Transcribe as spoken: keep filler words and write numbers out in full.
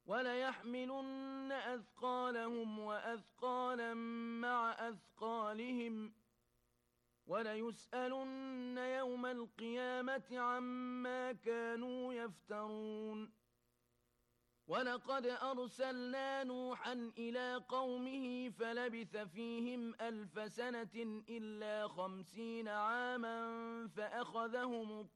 وَلَيَحْمِلُنَّ أَثْقَالَهُمْ وَأَثْقَالًا مَّعَ أَثْقَالِهِمْ ۖ وَلَيُسْأَلُنَّ يَوْمَ الْقِيَامَةِ عَمَّا كَانُوا يَفْتَرُونَ وَلَقَدْ أَرْسَلْنَا نُوحًا إِلَىٰ قَوْمِهِ فَلَبِثَ فِيهِمْ أَلْفَ سَنَةٍ إِلَّا خَمْسِينَ عَامًا فَأَخَذَهُمُ